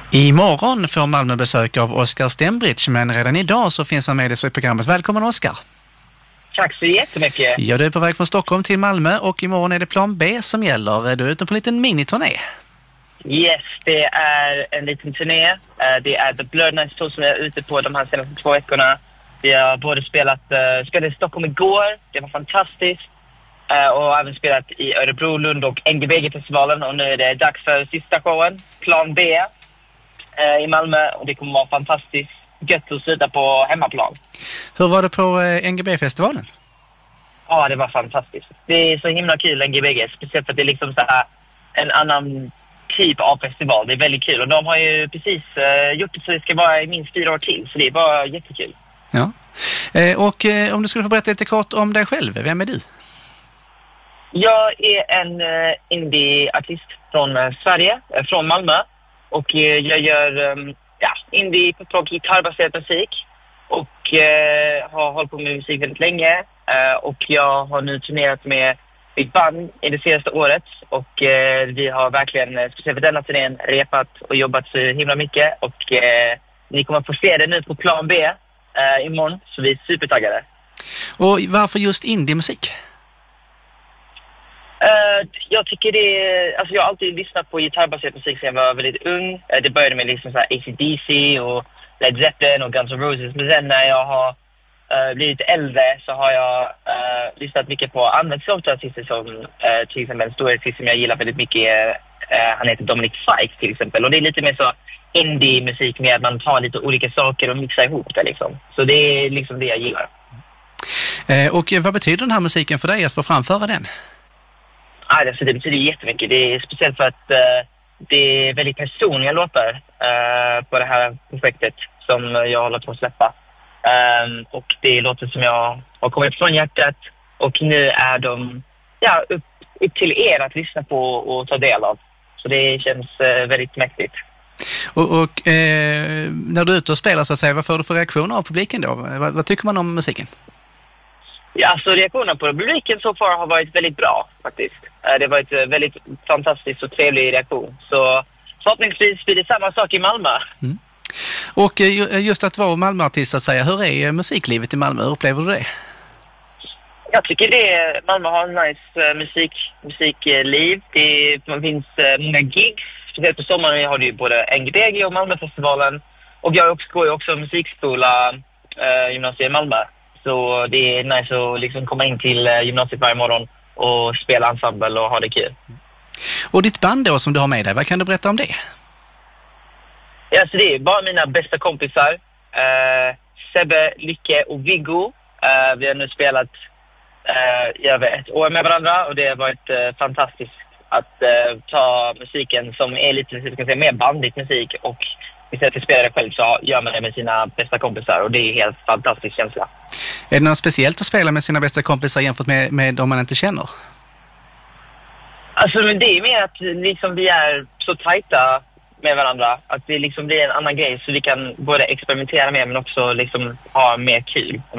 Imorgon får Malmö besök av Oskar Stenbridge, men redan idag så finns han med i programmet. Välkommen Oskar! Tack så jättemycket! Ja, du är på väg från Stockholm till Malmö och imorgon är det plan B som gäller. Är du ute på en liten miniturné? Yes, det är en liten turné. Det är The Blurred Nights Tour som jag är ute på de här senaste 2 veckorna. Vi har både spelade i Stockholm igår, det var fantastiskt. Och även spelat i Örebro, Lund och NGBG-festivalen. Och nu är det dags för sista showen, plan B i Malmö. Och det kommer vara fantastiskt gött att sluta på hemmaplan. Hur var det på NGB-festivalen? Ja, det var fantastiskt. Det är så himla kul NGBG, speciellt för att det är liksom så här en annan typ av festival. Det är väldigt kul och de har ju precis gjort det så det ska vara i minst 4 år till. Så det är bara jättekul. Ja. Och om du skulle få berätta lite kort om dig själv, vem är du? Jag är en indie-artist från Sverige, från Malmö. Och jag gör indie, pop, gitarrbaserad musik. Och har hållit på med musik väldigt länge. Och jag har nu turnerat med mitt band i det senaste året. Och vi har verkligen, speciellt för denna turnén, repat och jobbat så himla mycket. Och ni kommer att få se det nu på plan B imorgon. Så vi är supertaggade. Och varför just indie-musik? Jag tycker jag har alltid lyssnat på gitarrbaserad musik sedan jag var väldigt ung. Det började med liksom så här AC/DC och Led Zeppelin och Guns N' Roses. Men sen när jag har blivit äldre så har jag lyssnat mycket på andra sorters artister som till exempel en stor artist som jag gillar väldigt mycket. Han heter Dominic Fike till exempel. Och det är lite mer så indie-musik med att man tar lite olika saker och mixar ihop det liksom. Så det är liksom det jag gillar. Och vad betyder den här musiken för dig att få framföra den? Det betyder jättemycket. Det är speciellt för att det är väldigt personliga låtar på det här projektet som jag håller på att släppa. Och det är låtar som jag har kommit från hjärtat och nu är de upp till er att lyssna på och ta del av. Så det känns väldigt mäktigt. Och när du är ute och spelar så att säga, vad får du för reaktioner av publiken då? Vad tycker man om musiken? Ja, alltså reaktionerna på publiken så far har varit väldigt bra faktiskt. Det har varit väldigt fantastiskt och trevlig reaktion. Så förhoppningsvis blir det samma sak i Malmö. Mm. Och just att vara Malmöartist så att säga, hur är musiklivet i Malmö? Hur upplever du det? Jag tycker Malmö har en nice musikliv. Det finns många gigs. Speciellt på sommaren har du ju både NGBG och Malmöfestivalen. Och jag går ju också musikskola gymnasiet i Malmö. Så det är nice att liksom komma in till gymnasiet varje morgon och spela ensemble och ha det kul. Och ditt band då som du har med dig, vad kan du berätta om det? Ja, så det är bara mina bästa kompisar. Sebbe, Lycke och Viggo. Vi har nu spelat i över 1 år med varandra och det har varit fantastiskt att ta musiken som är lite mer bandigt musik och istället för att spela det själv så gör man det med sina bästa kompisar och det är helt fantastisk känsla. Är det något speciellt att spela med sina bästa kompisar jämfört med de man inte känner? Alltså det är mer att liksom vi är så tajta med varandra att det liksom blir en annan grej så vi kan både experimentera med men också liksom ha mer kul.